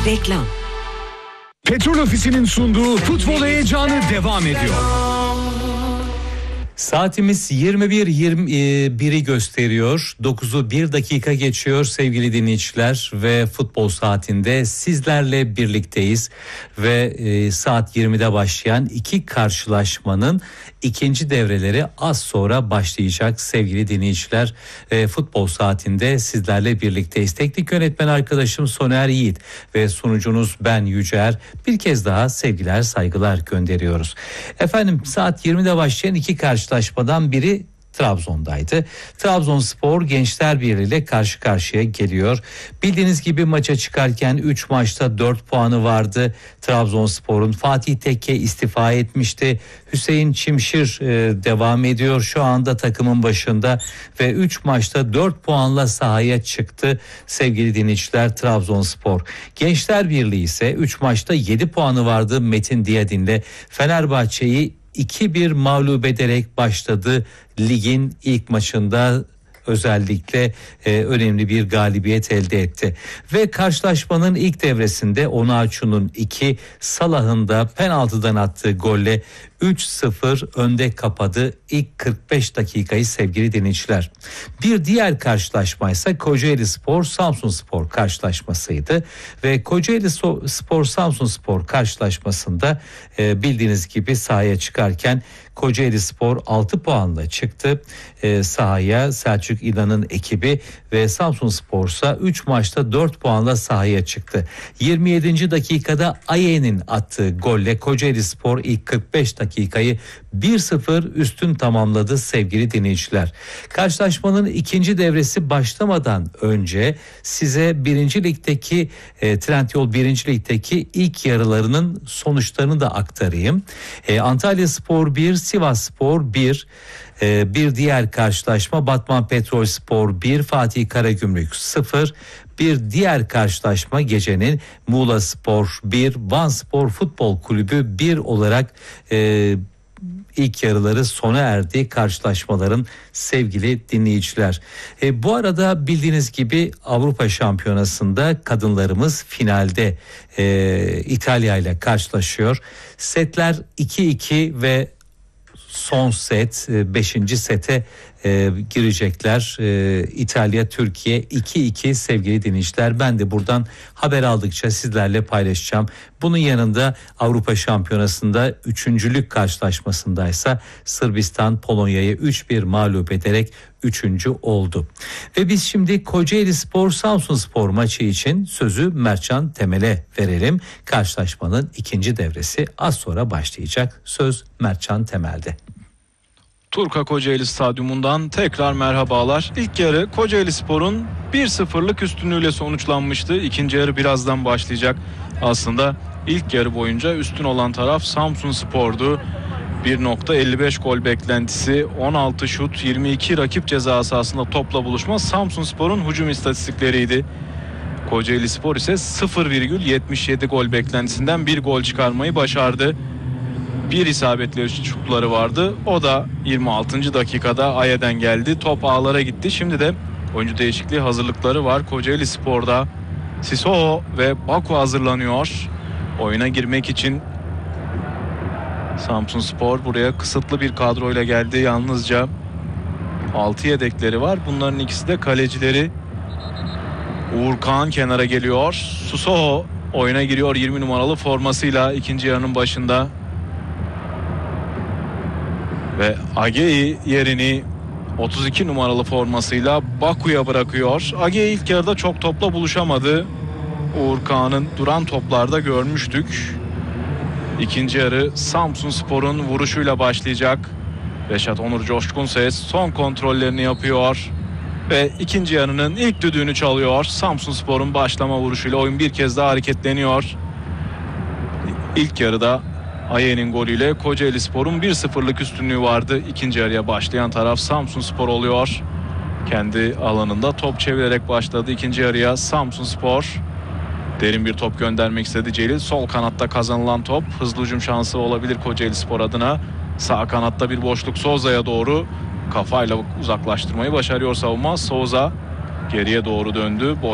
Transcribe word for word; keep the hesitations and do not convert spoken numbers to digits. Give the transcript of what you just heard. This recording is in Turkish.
Reklam. Petrol Ofisi'nin sunduğu futbol heyecanı devam ediyor. Saatimiz yirmi bir yirmi biri gösteriyor. dokuzu bir dakika geçiyor sevgili dinleyiciler ve futbol saatinde sizlerle birlikteyiz. Ve e, saat yirmide başlayan iki karşılaşmanın ikinci devreleri az sonra başlayacak sevgili dinleyiciler. E, futbol saatinde sizlerle birlikteyiz. Teknik yönetmen arkadaşım Soner Yiğit ve sunucunuz ben Yücer. Bir kez daha sevgiler saygılar gönderiyoruz. Efendim saat yirmide başlayan iki karşılaşmadan biri Trabzon'daydı. Trabzonspor Gençler Birliği ile karşı karşıya geliyor. Bildiğiniz gibi maça çıkarken üç maçta dört puanı vardı. Trabzonspor'un Fatih Tekke istifa etmişti. Hüseyin Çimşir e, devam ediyor şu anda takımın başında ve üç maçta dört puanla sahaya çıktı sevgili dinleyiciler Trabzonspor. Gençler Birliği ise üç maçta yedi puanı vardı. Metin Diyadin'le Fenerbahçe'yi iki bir mağlup ederek başladı ligin ilk maçında. Özellikle e, önemli bir galibiyet elde etti. Ve karşılaşmanın ilk devresinde Onaçu'nun iki, Salah'ın da penaltıdan attığı golle üç sıfır önde kapadı ilk kırk beş dakikayı sevgili dinleyiciler. Bir diğer karşılaşma ise Kocaelispor Samsunspor karşılaşmasıydı ve Kocaelispor Samsunspor karşılaşmasında e, bildiğiniz gibi sahaya çıkarken Kocaelispor altı puanla çıktı e, sahaya Selçuk İnan'ın ekibi ve Samsunspor ise üç maçta dört puanla sahaya çıktı. yirmi yedinci dakikada Aye'nin attığı golle Kocaelispor ilk kırk beş dakikayı bir sıfır üstün tamamladı sevgili dinleyiciler. Karşılaşmanın ikinci devresi başlamadan önce size birinci ligdeki e, Trendyol birinci ligdeki ilk yarılarının sonuçlarını da aktarayım. E, Antalyaspor bir, Sivasspor bir. Ee, bir diğer karşılaşma Batman Petrolspor bir, Fatih Karagümrük sıfır. Bir diğer karşılaşma gecenin Muğlaspor bir, Vanspor Futbol Kulübü bir olarak e, ilk yarıları sona erdi karşılaşmaların sevgili dinleyiciler. E, bu arada bildiğiniz gibi Avrupa Şampiyonası'nda kadınlarımız finalde e, İtalya ile karşılaşıyor. Setler iki iki ve son set beşinci sete e, girecekler. E, İtalya Türkiye iki iki sevgili dinleyiciler. Ben de buradan haber aldıkça sizlerle paylaşacağım. Bunun yanında Avrupa Şampiyonası'nda üçüncülük karşılaşmasındaysa Sırbistan Polonya'yı üç bir mağlup ederek üçüncü oldu. Ve biz şimdi Kocaelispor Samsunspor maçı için sözü Mertcan Temel'e verelim. Karşılaşmanın ikinci devresi az sonra başlayacak. Söz Mertcan Temel'de. Turka Kocaeli Stadyumundan tekrar merhabalar. İlk yarı Kocaelispor'un bir sıfırlık üstünlüğüyle sonuçlanmıştı. İkinci yarı birazdan başlayacak. Aslında ilk yarı boyunca üstün olan taraf Samsunspor'du. bir nokta elli beş gol beklentisi, on altı şut, yirmi iki rakip ceza sahasında topla buluşma Samsunspor'un hücum istatistikleriydi. Kocaelispor ise sıfır virgül yetmiş yedi gol beklentisinden bir gol çıkarmayı başardı. Bir isabetli şutları vardı. O da yirmi altıncı dakikada Aye'den geldi. Top ağlara gitti. Şimdi de oyuncu değişikliği hazırlıkları var Kocaelispor'da. Sissoko ve Baku hazırlanıyor oyuna girmek için. Samsunspor buraya kısıtlı bir kadroyla geldi. Yalnızca altı yedekleri var. Bunların ikisi de kalecileri. Uğur Kağan kenara geliyor. Sissoko oyuna giriyor yirmi numaralı formasıyla ikinci yarının başında. Ve Agei yerini otuz iki numaralı formasıyla Baku'ya bırakıyor. Agei ilk yarıda çok topla buluşamadı. Uğur Kağan'ın duran toplarda görmüştük. İkinci yarı Samsunspor'un vuruşuyla başlayacak. Reşat Onur Coşkunses son kontrollerini yapıyor. Ve ikinci yarının ilk düdüğünü çalıyor. Samsunspor'un başlama vuruşuyla oyun bir kez daha hareketleniyor. İlk yarıda Aye'nin golüyle Kocaelispor'un bir sıfırlık üstünlüğü vardı. İkinci yarıya başlayan taraf Samsunspor oluyor. Kendi alanında top çevirerek başladı ikinci yarıya Samsunspor. Derin bir top göndermek istedi Celil. Sol kanatta kazanılan top. Hızlı hücum şansı olabilir Kocaelispor adına. Sağ kanatta bir boşluk Souza'ya doğru. Kafayla uzaklaştırmayı başarıyor savunma. Souza geriye doğru döndü. Boş